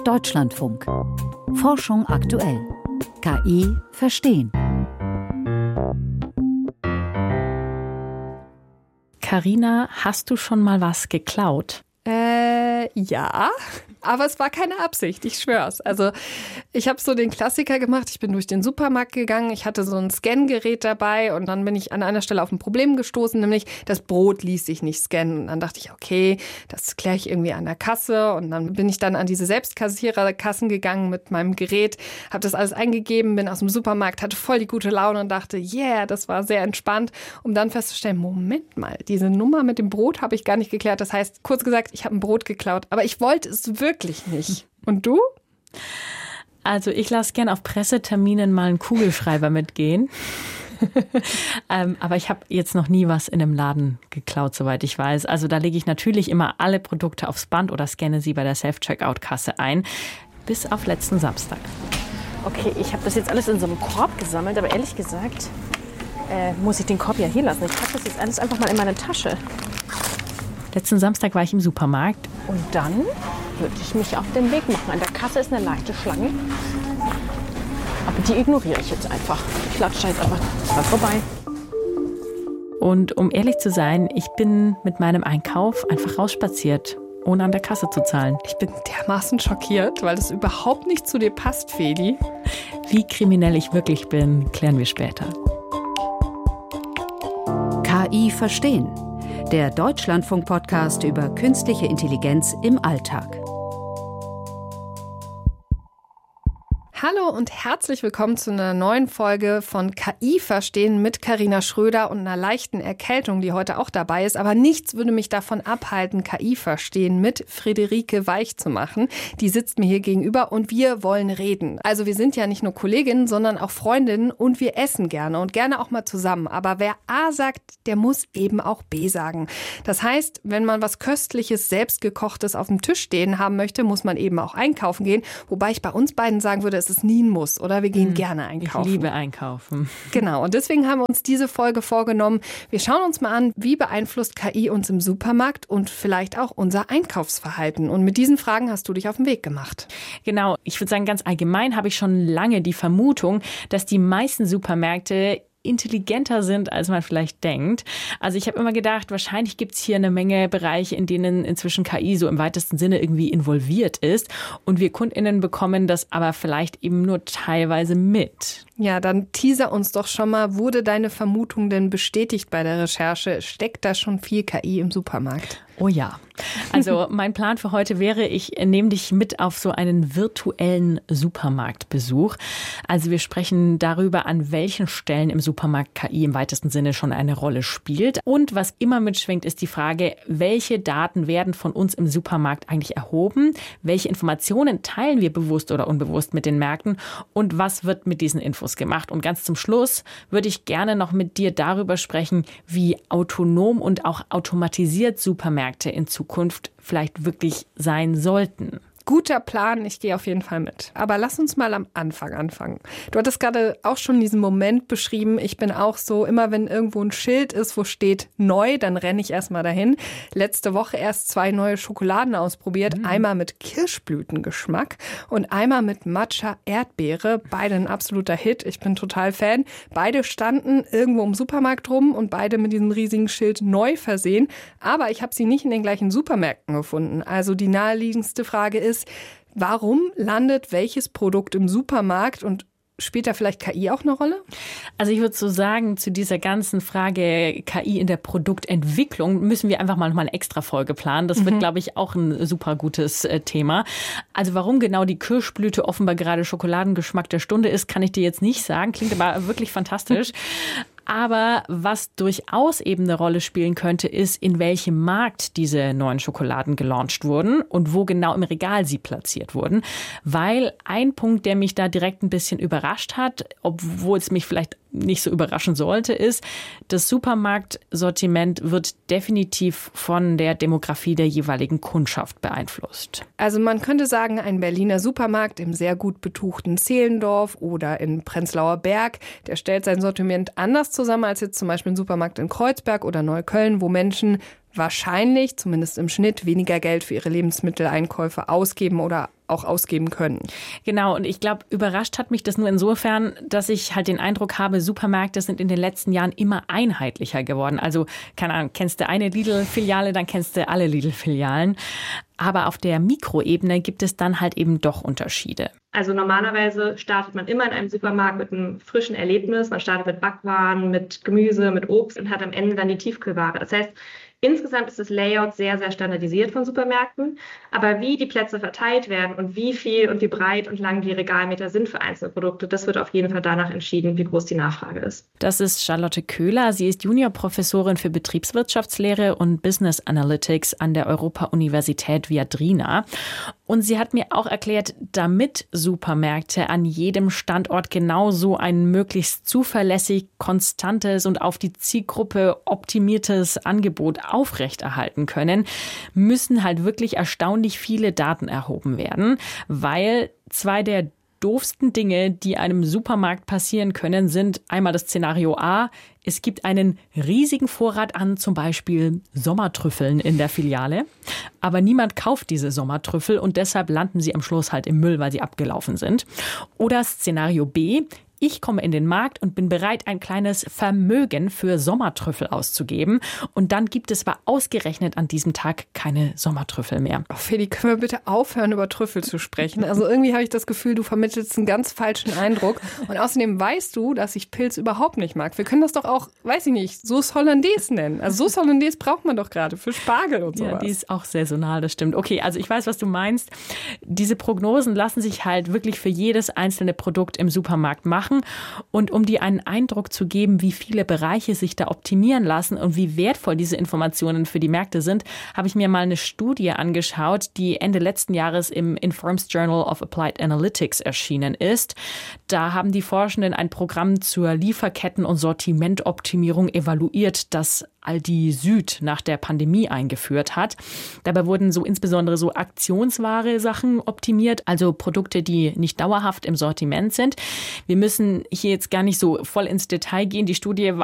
Deutschlandfunk. Forschung aktuell. KI verstehen. Carina, hast du schon mal was geklaut? Ja, aber es war keine Absicht, ich schwör's. Also ich habe so den Klassiker gemacht, ich bin durch den Supermarkt gegangen, ich hatte so ein Scangerät dabei und dann bin ich an einer Stelle auf ein Problem gestoßen, nämlich das Brot ließ sich nicht scannen. Und dann dachte ich, okay, das kläre ich irgendwie an der Kasse und dann bin ich dann an diese Selbstkassiererkassen gegangen mit meinem Gerät, habe das alles eingegeben, bin aus dem Supermarkt, hatte voll die gute Laune und dachte, yeah, das war sehr entspannt, um dann festzustellen, Moment mal, diese Nummer mit dem Brot habe ich gar nicht geklärt. Das heißt, kurz gesagt, ich habe ein Brot geklaut, aber ich wollte es wirklich nicht. Und du? Also ich lasse gern auf Presseterminen mal einen Kugelschreiber mitgehen. Aber ich habe jetzt noch nie was in einem Laden geklaut, soweit ich weiß. Also da lege ich natürlich immer alle Produkte aufs Band oder scanne sie bei der Self-Checkout-Kasse ein. Bis auf letzten Samstag. Okay, ich habe das jetzt alles in so einem Korb gesammelt, aber ehrlich gesagt muss ich den Korb ja hier lassen. Ich packe das jetzt alles einfach mal in meine Tasche. Letzten Samstag war ich im Supermarkt. Und dann würde ich mich auf den Weg machen. An der Kasse ist eine leichte Schlange. Aber die ignoriere ich jetzt einfach. Ich latsche da jetzt einfach dran vorbei. Und um ehrlich zu sein, ich bin mit meinem Einkauf einfach rausspaziert, ohne an der Kasse zu zahlen. Ich bin dermaßen schockiert, weil das überhaupt nicht zu dir passt, Feli. Wie kriminell ich wirklich bin, klären wir später. KI verstehen. Der Deutschlandfunk-Podcast über künstliche Intelligenz im Alltag. Hallo und herzlich willkommen zu einer neuen Folge von KI verstehen mit Carina Schröder und einer leichten Erkältung, die heute auch dabei ist. Aber nichts würde mich davon abhalten, KI verstehen mit Friederike Weich zu machen. Die sitzt mir hier gegenüber und wir wollen reden. Also wir sind ja nicht nur Kolleginnen, sondern auch Freundinnen und wir essen gerne und gerne auch mal zusammen. Aber wer A sagt, der muss eben auch B sagen. Das heißt, wenn man was Köstliches, Selbstgekochtes auf dem Tisch stehen haben möchte, muss man eben auch einkaufen gehen. Wobei ich bei uns beiden sagen würde, es ist nie ein Muss, oder? Wir gehen gerne einkaufen. Ich liebe einkaufen. Genau, und deswegen haben wir uns diese Folge vorgenommen. Wir schauen uns mal an, wie beeinflusst KI uns im Supermarkt und vielleicht auch unser Einkaufsverhalten. Und mit diesen Fragen hast du dich auf den Weg gemacht. Genau, ich würde sagen, ganz allgemein habe ich schon lange die Vermutung, dass die meisten Supermärkte intelligenter sind, als man vielleicht denkt. Also ich habe immer gedacht, wahrscheinlich gibt es hier eine Menge Bereiche, in denen inzwischen KI so im weitesten Sinne irgendwie involviert ist. Und wir KundInnen bekommen das aber vielleicht eben nur teilweise mit. Ja, dann teaser uns doch schon mal, wurde deine Vermutung denn bestätigt bei der Recherche? Steckt da schon viel KI im Supermarkt? Oh ja. Also mein Plan für heute wäre, ich nehme dich mit auf so einen virtuellen Supermarktbesuch. Also wir sprechen darüber, an welchen Stellen im Supermarkt KI im weitesten Sinne schon eine Rolle spielt. Und was immer mitschwingt, ist die Frage, welche Daten werden von uns im Supermarkt eigentlich erhoben? Welche Informationen teilen wir bewusst oder unbewusst mit den Märkten? Und was wird mit diesen Infos gemacht? Und ganz zum Schluss würde ich gerne noch mit dir darüber sprechen, wie autonom und auch automatisiert Supermärkte in Zukunft vielleicht wirklich sein sollten. Guter Plan, ich gehe auf jeden Fall mit. Aber lass uns mal am Anfang anfangen. Du hattest gerade auch schon diesen Moment beschrieben. Ich bin auch so, immer wenn irgendwo ein Schild ist, wo steht neu, dann renne ich erstmal dahin. Letzte Woche erst 2 neue Schokoladen ausprobiert. Einmal mit Kirschblütengeschmack und einmal mit Matcha Erdbeere. Beide ein absoluter Hit. Ich bin total Fan. Beide standen irgendwo im Supermarkt rum und beide mit diesem riesigen Schild neu versehen. Aber ich habe sie nicht in den gleichen Supermärkten gefunden. Also die naheliegendste Frage ist, warum landet welches Produkt im Supermarkt und spielt da vielleicht KI auch eine Rolle? Also ich würde so sagen, zu dieser ganzen Frage KI in der Produktentwicklung müssen wir einfach mal noch mal eine extra Folge planen. Das wird, glaube ich, auch ein super gutes Thema. Also warum genau die Kirschblüte offenbar gerade Schokoladengeschmack der Stunde ist, kann ich dir jetzt nicht sagen. Klingt aber wirklich fantastisch. Aber was durchaus eben eine Rolle spielen könnte, ist, in welchem Markt diese neuen Schokoladen gelauncht wurden und wo genau im Regal sie platziert wurden. Weil ein Punkt, der mich da direkt ein bisschen überrascht hat, obwohl es mich vielleicht nicht so überraschen sollte, ist, das Supermarktsortiment wird definitiv von der Demografie der jeweiligen Kundschaft beeinflusst. Also man könnte sagen, ein Berliner Supermarkt im sehr gut betuchten Zehlendorf oder in Prenzlauer Berg, der stellt sein Sortiment anders zusammen als jetzt zum Beispiel ein Supermarkt in Kreuzberg oder Neukölln, wo Menschen wahrscheinlich, zumindest im Schnitt, weniger Geld für ihre Lebensmitteleinkäufe ausgeben oder auch ausgeben können. Genau, und ich glaube, überrascht hat mich das nur insofern, dass ich halt den Eindruck habe, Supermärkte sind in den letzten Jahren immer einheitlicher geworden. Also, keine Ahnung, kennst du eine Lidl-Filiale, dann kennst du alle Lidl-Filialen. Aber auf der Mikroebene gibt es dann halt eben doch Unterschiede. Also normalerweise startet man immer in einem Supermarkt mit einem frischen Erlebnis. Man startet mit Backwaren, mit Gemüse, mit Obst und hat am Ende dann die Tiefkühlware. Das heißt, insgesamt ist das Layout sehr, sehr standardisiert von Supermärkten. Aber wie die Plätze verteilt werden und wie viel und wie breit und lang die Regalmeter sind für einzelne Produkte, das wird auf jeden Fall danach entschieden, wie groß die Nachfrage ist. Das ist Charlotte Köhler. Sie ist Juniorprofessorin für Betriebswirtschaftslehre und Business Analytics an der Europa-Universität Viadrina. Und sie hat mir auch erklärt, damit Supermärkte an jedem Standort genauso ein möglichst zuverlässig, konstantes und auf die Zielgruppe optimiertes Angebot aufrechterhalten können, müssen halt wirklich erstaunlich viele Daten erhoben werden, weil zwei der doofsten Dinge, die einem Supermarkt passieren können, sind einmal das Szenario A, es gibt einen riesigen Vorrat an zum Beispiel Sommertrüffeln in der Filiale, aber niemand kauft diese Sommertrüffel und deshalb landen sie am Schluss halt im Müll, weil sie abgelaufen sind. Oder Szenario B, ich komme in den Markt und bin bereit, ein kleines Vermögen für Sommertrüffel auszugeben. Und dann gibt es aber ausgerechnet an diesem Tag keine Sommertrüffel mehr. Oh, Feli, können wir bitte aufhören, über Trüffel zu sprechen? Also irgendwie habe ich das Gefühl, du vermittelst einen ganz falschen Eindruck. Und außerdem weißt du, dass ich Pilz überhaupt nicht mag. Wir können das doch auch, weiß ich nicht, Sauce Hollandaise nennen. Also Sauce Hollandaise braucht man doch gerade für Spargel und sowas. Ja, die ist auch saisonal, das stimmt. Okay, also ich weiß, was du meinst. Diese Prognosen lassen sich halt wirklich für jedes einzelne Produkt im Supermarkt machen. Und um dir einen Eindruck zu geben, wie viele Bereiche sich da optimieren lassen und wie wertvoll diese Informationen für die Märkte sind, habe ich mir mal eine Studie angeschaut, die Ende letzten Jahres im Informs Journal of Applied Analytics erschienen ist. Da haben die Forschenden ein Programm zur Lieferketten- und Sortimentoptimierung evaluiert, das Aldi Süd nach der Pandemie eingeführt hat. Dabei wurden so insbesondere so aktionsware Sachen optimiert, also Produkte, die nicht dauerhaft im Sortiment sind. Wir müssen hier jetzt gar nicht so voll ins Detail gehen. Die Studie